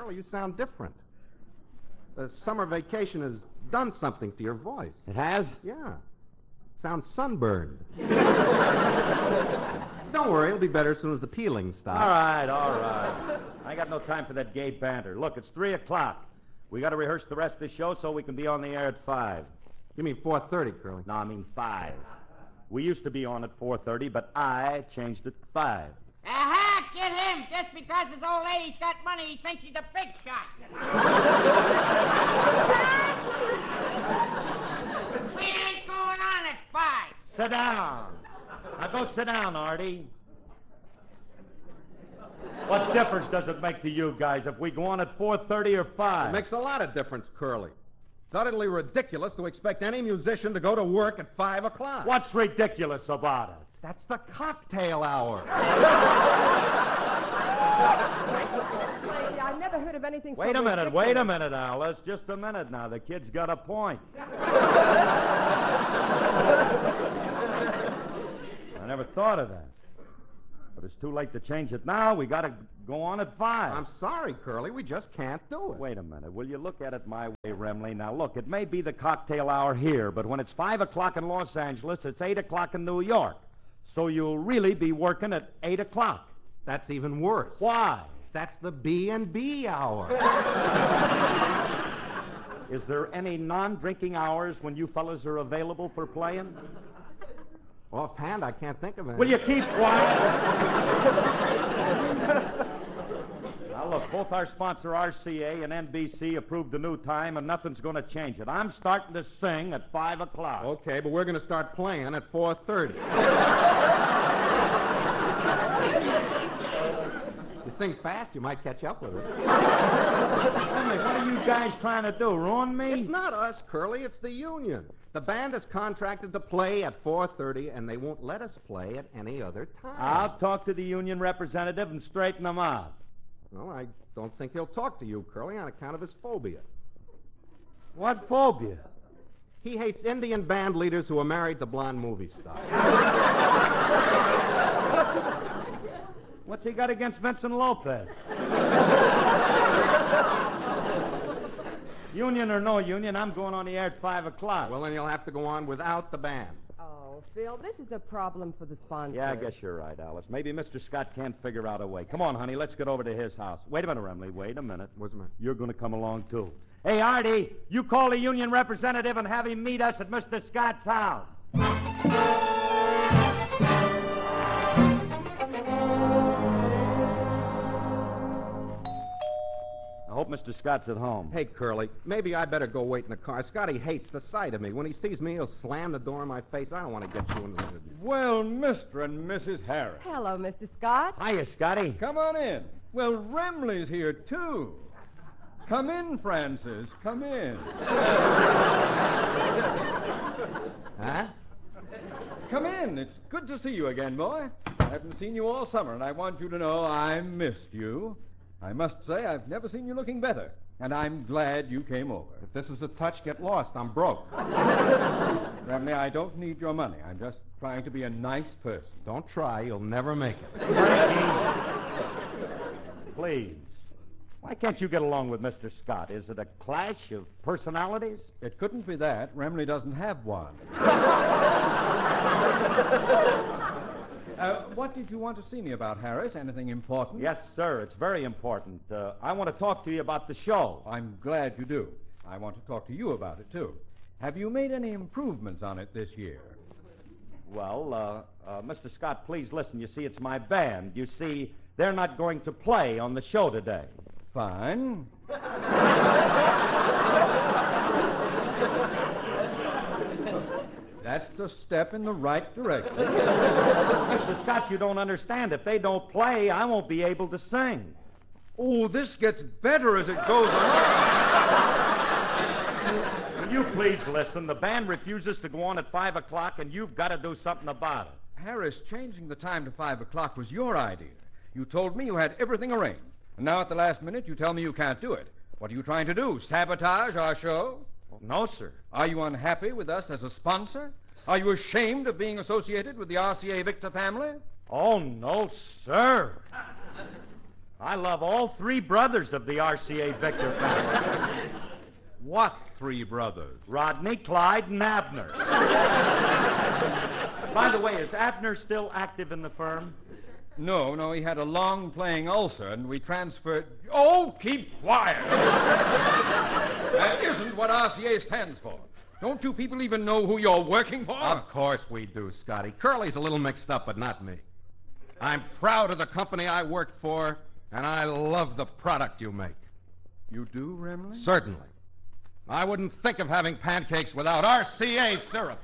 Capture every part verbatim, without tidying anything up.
Curly, you sound different. The summer vacation has done something to your voice. It has? Yeah. Sounds sunburned. Don't worry, it'll be better as soon as the peeling stops. All right, all right. I got no time for that gay banter. Look, it's three o'clock. We got to rehearse the rest of the show so we can be on the air at five. You mean four thirty, Curly? No, I mean five. We used to be on at four thirty, but I changed it to five. Aha, get him. Just because his old lady's got money, he thinks he's a big shot. We ain't going on at five. Sit down. Now go sit down, Artie. What difference does it make to you guys if we go on at four thirty or five? It makes a lot of difference, Curly. It's utterly ridiculous to expect any musician to go to work at five o'clock. What's ridiculous about it? That's the cocktail hour. I've never heard of anything so Wait a minute, ridiculous. wait a minute, Alice. Just a minute now. The kid's got a point. I never thought of that. But it's too late to change it now. We got to go on at five. I'm sorry, Curly. We just can't do it. Wait a minute. Will you look at it my way, Remley? Now, look, it may be the cocktail hour here, but when it's five o'clock in Los Angeles, it's eight o'clock in New York. So you'll really be working at eight o'clock. That's even worse. Why? That's the B and B hour. Is there any non-drinking hours when you fellas are available for playing? Offhand, I can't think of any. Will you keep quiet? Now, look, both our sponsor, R C A, and N B C approved the new time, and nothing's going to change it. I'm starting to sing at five o'clock. Okay, but we're going to start playing at four thirty. You sing fast, you might catch up with it. What are you guys trying to do, ruin me? It's not us, Curly. It's the union. The band is contracted to play at four thirty, and they won't let us play at any other time. I'll talk to the union representative and straighten them out. Well, I don't think he'll talk to you, Curly, on account of his phobia. What phobia? He hates Indian band leaders who are married to blonde movie stars. What's he got against Vincent Lopez? Union or no union, I'm going on the air at five o'clock. Well, then you'll have to go on without the band. Oh, Phil, this is a problem for the sponsor. Yeah, I guess you're right, Alice. Maybe Mister Scott can't figure out a way. Come on, honey, let's get over to his house. Wait a minute, Remley. Wait a minute. What's the matter? You're going to come along, too. Hey, Artie, you call the union representative and have him meet us at Mister Scott's house. I hope Mister Scott's at home. Hey, Curly, maybe I better go wait in the car. Scotty hates the sight of me. When he sees me, he'll slam the door in my face. I don't want to get you into the... Well, Mister and Missus Harris. Hello, Mister Scott. Hiya, Scotty. Come on in. Well, Remley's here, too. Come in, Francis. Come in. Huh? Come in. It's good to see you again, boy. I haven't seen you all summer, and I want you to know I missed you. I must say I've never seen you looking better, and I'm glad you came over. If this is a touch, get lost. I'm broke. Remley, I don't need your money. I'm just trying to be a nice person. Don't try. You'll never make it. Please. Why can't you get along with Mister Scott? Is it a clash of personalities? It couldn't be that. Remley doesn't have one. uh, what did you want to see me about, Harris? Anything important? Yes, sir. It's very important. Uh, I want to talk to you about the show. I'm glad you do. I want to talk to you about it, too. Have you made any improvements on it this year? Well, uh, uh, Mister Scott, please listen. You see, it's my band. You see, they're not going to play on the show today. Fine. That's a step in the right direction. Mister Scott, you don't understand. If they don't play, I won't be able to sing. Oh, this gets better as it goes on. Will you please listen? The band refuses to go on at five o'clock, and you've got to do something about it. Harris, changing the time to five o'clock was your idea. You told me you had everything arranged. And now at the last minute, you tell me you can't do it. What are you trying to do? Sabotage our show? Well, no, sir. Are you unhappy with us as a sponsor? Are you ashamed of being associated with the R C A Victor family? Oh, no, sir. I love all three brothers of the R C A Victor family. What three brothers? Rodney, Clyde, and Abner. By the way, is Abner still active in the firm? No, no, he had a long playing ulcer, and we transferred. Oh, keep quiet! That isn't what R C A stands for. Don't you people even know who you're working for? Of course we do, Scotty. Curly's a little mixed up, but not me. I'm proud of the company I work for, and I love the product you make. You do, Remley? Certainly. I wouldn't think of having pancakes without R C A syrup.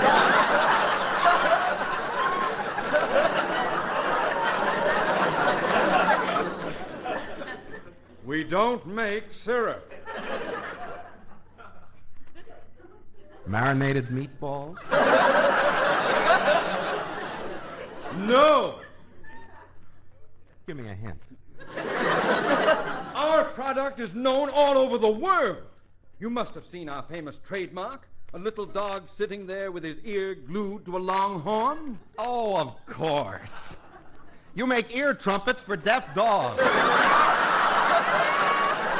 We don't make syrup. Marinated meatballs? No! Give me a hint. Our product is known all over the world. You must have seen our famous trademark. A little dog sitting there with his ear glued to a long horn. Oh, of course. You make ear trumpets for deaf dogs.